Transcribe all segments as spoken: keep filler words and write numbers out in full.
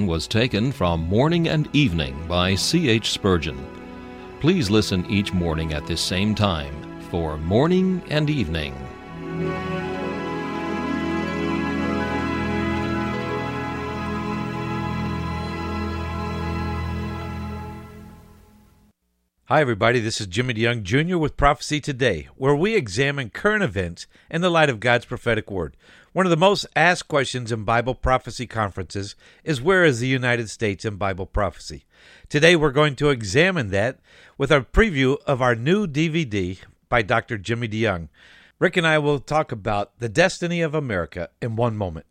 lesson was taken from Morning and Evening by C H Spurgeon. Please listen each morning at this same time for Morning and Evening. Hi, everybody. This is Jimmy DeYoung Junior with Prophecy Today, where we examine current events in the light of God's prophetic word. One of the most asked questions in Bible prophecy conferences is, where is the United States in Bible prophecy? Today, we're going to examine that with a preview of our new D V D by Doctor Jimmy DeYoung. Rick and I will talk about the destiny of America in one moment.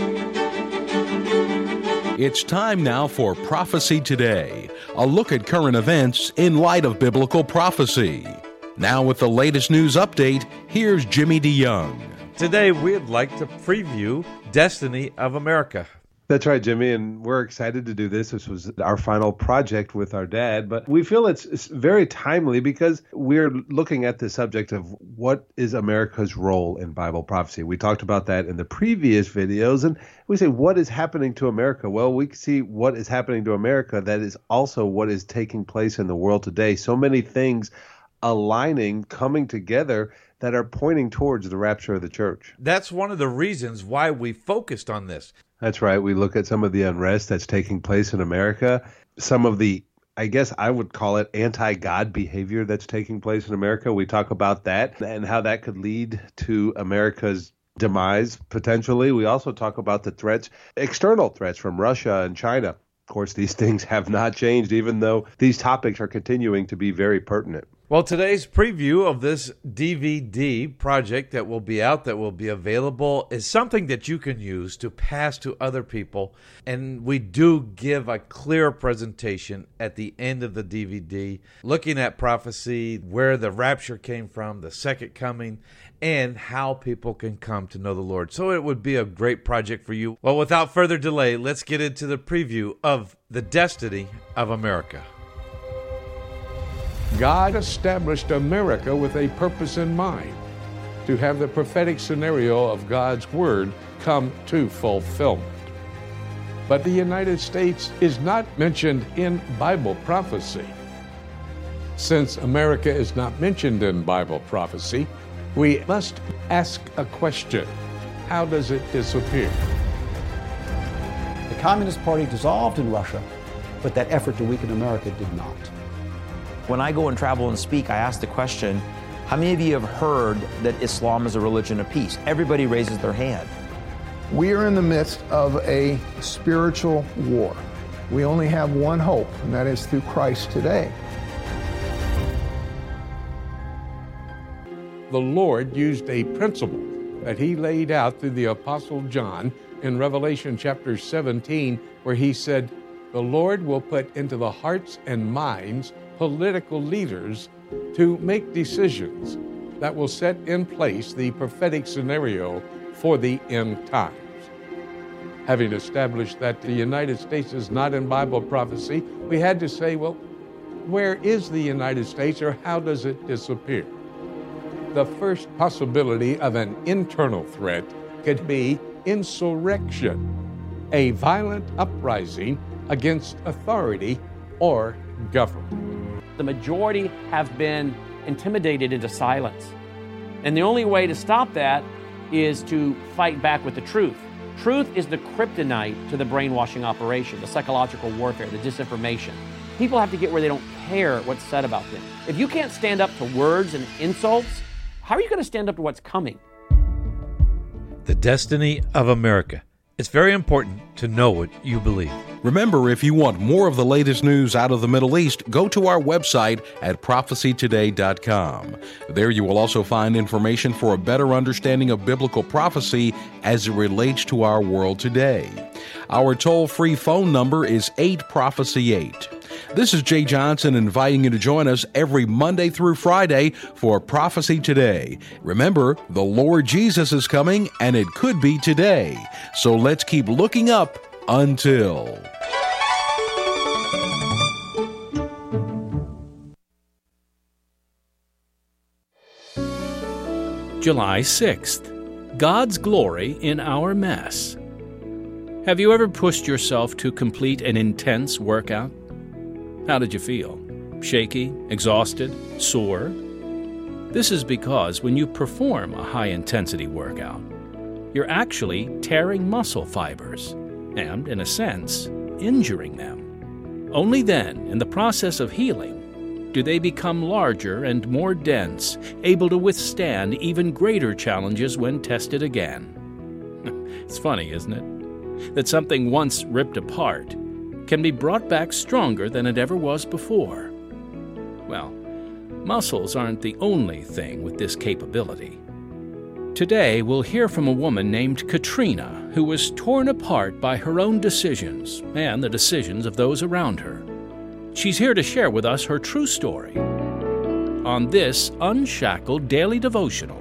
It's time now for Prophecy Today, a look at current events in light of biblical prophecy. Now with the latest news update, here's Jimmy DeYoung. Today, we'd like to preview Destiny of America. That's right, Jimmy, and we're excited to do this. This was our final project with our dad, but we feel it's, it's very timely because we're looking at the subject of what is America's role in Bible prophecy. We talked about that in the previous videos, and we say, what is happening to America? Well, we see what is happening to America. That is also what is taking place in the world today. So many things aligning, coming together that are pointing towards the rapture of the church. That's one of the reasons why we focused on this. That's right. We look at some of the unrest that's taking place in America, some of the, I guess I would call it anti-God behavior that's taking place in America. We talk about that and how that could lead to America's demise, potentially. We also talk about the threats, external threats from Russia and China. Of course, these things have not changed, even though these topics are continuing to be very pertinent. Well, today's preview of this D V D project that will be out, that will be available, is something that you can use to pass to other people. And we do give a clear presentation at the end of the D V D, looking at prophecy, where the rapture came from, the second coming, and how people can come to know the Lord. So it would be a great project for you. Well, without further delay, let's get into the preview of the Destiny of America. God established America with a purpose in mind, to have the prophetic scenario of God's Word come to fulfillment. But the United States is not mentioned in Bible prophecy. Since America is not mentioned in Bible prophecy, we must ask a question. How does it disappear? The Communist Party dissolved in Russia, but that effort to weaken America did not. When I go and travel and speak, I ask the question, how many of you have heard that Islam is a religion of peace? Everybody raises their hand. We are in the midst of a spiritual war. We only have one hope, and that is through Christ today. The Lord used a principle that he laid out through the Apostle John in Revelation chapter seventeen, where he said, the Lord will put into the hearts and minds political leaders to make decisions that will set in place the prophetic scenario for the end times. Having established that the United States is not in Bible prophecy, we had to say, well, where is the United States, or how does it disappear? The first possibility of an internal threat could be insurrection, a violent uprising against authority or government. The majority have been intimidated into silence. And the only way to stop that is to fight back with the truth. Truth is the kryptonite to the brainwashing operation, the psychological warfare, the disinformation. People have to get where they don't care what's said about them. If you can't stand up to words and insults, how are you going to stand up to what's coming? The Destiny of America. It's very important to know what you believe. Remember, if you want more of the latest news out of the Middle East, go to our website at prophecy today dot com. There you will also find information for a better understanding of biblical prophecy as it relates to our world today. Our toll-free phone number is eight prophecy eight. This is Jay Johnson inviting you to join us every Monday through Friday for Prophecy Today. Remember, the Lord Jesus is coming, and it could be today. So let's keep looking up until... July sixth. God's Glory in Our Mess. Have you ever pushed yourself to complete an intense workout? How did you feel? Shaky, exhausted, sore? This is because when you perform a high-intensity workout, you're actually tearing muscle fibers and, in a sense, injuring them. Only then, in the process of healing, do they become larger and more dense, able to withstand even greater challenges when tested again. It's funny, isn't it? That something once ripped apart can be brought back stronger than it ever was before. Well, muscles aren't the only thing with this capability. Today, we'll hear from a woman named Katrina who was torn apart by her own decisions and the decisions of those around her. She's here to share with us her true story on this Unshackled Daily Devotional.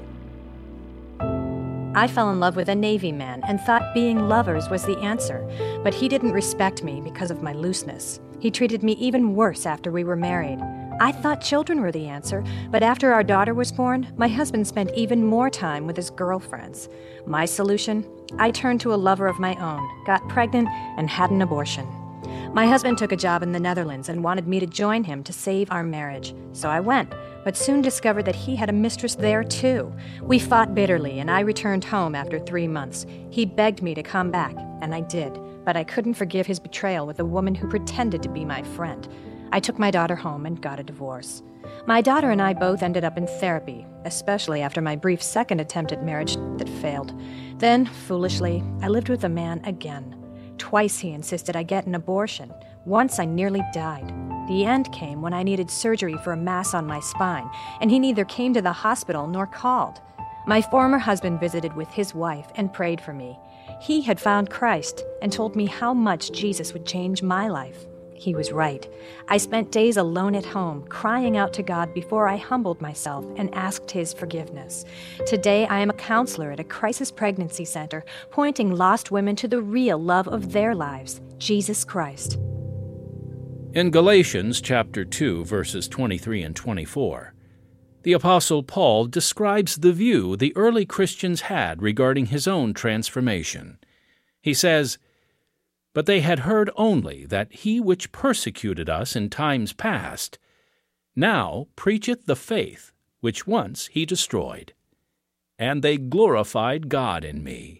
I fell in love with a Navy man and thought being lovers was the answer, but he didn't respect me because of my looseness. He treated me even worse after we were married. I thought children were the answer, but after our daughter was born, my husband spent even more time with his girlfriends. My solution? I turned to a lover of my own, got pregnant, and had an abortion. My husband took a job in the Netherlands and wanted me to join him to save our marriage, so I went, but soon discovered that he had a mistress there too. We fought bitterly, and I returned home after three months. He begged me to come back, and I did, but I couldn't forgive his betrayal with a woman who pretended to be my friend. I took my daughter home and got a divorce. My daughter and I both ended up in therapy, especially after my brief second attempt at marriage that failed. Then, foolishly, I lived with a man again. Twice he insisted I get an abortion. Once I nearly died. The end came when I needed surgery for a mass on my spine, and he neither came to the hospital nor called. My former husband visited with his wife and prayed for me. He had found Christ and told me how much Jesus would change my life. He was right. I spent days alone at home, crying out to God before I humbled myself and asked His forgiveness. Today, I am a counselor at a crisis pregnancy center, pointing lost women to the real love of their lives, Jesus Christ. In Galatians chapter two, verses twenty-three and twenty-four, the Apostle Paul describes the view the early Christians had regarding his own transformation. He says, "But they had heard only that he which persecuted us in times past now preacheth the faith which once he destroyed, and they glorified God in me."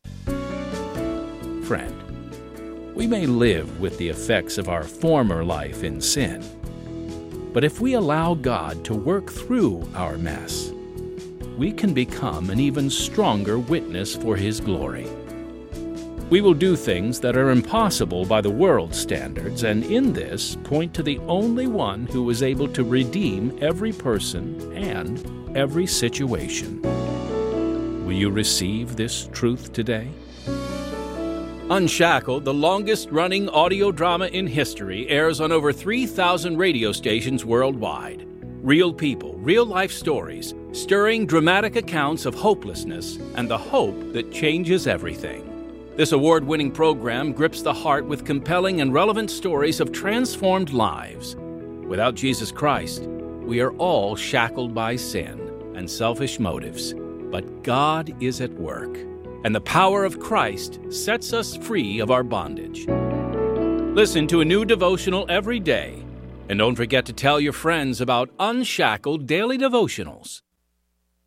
Friend, we may live with the effects of our former life in sin, but if we allow God to work through our mess, we can become an even stronger witness for His glory. We will do things that are impossible by the world's standards, and in this point to the only one who is able to redeem every person and every situation. Will you receive this truth today? Unshackled, the longest-running audio drama in history, airs on over three thousand radio stations worldwide. Real people, real-life stories, stirring dramatic accounts of hopelessness and the hope that changes everything. This award-winning program grips the heart with compelling and relevant stories of transformed lives. Without Jesus Christ, we are all shackled by sin and selfish motives. But God is at work, and the power of Christ sets us free of our bondage. Listen to a new devotional every day, and don't forget to tell your friends about Unshackled Daily Devotionals.